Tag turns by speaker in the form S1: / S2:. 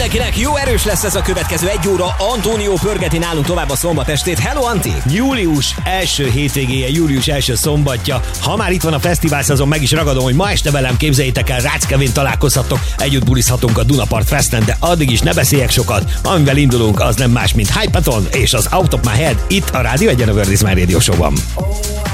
S1: mindenkinek! Jó erős lesz ez a következő 1 óra. Antónió pörgeti nálunk tovább a szombat estét. Hello, Anti!
S2: Július első hétvégéje, július első szombatja. Ha már itt van a fesztivál szezon, meg is ragadom, hogy ma este velem, képzeljétek el, Rácz Kevin találkozhattok, együtt bulizhatunk a Dunapart Festen, de addig is ne beszéljek sokat. Amivel indulunk, az nem más, mint Hypaton és az Out of My Head itt a Rádió Egyen a World is My Radio Show-ban.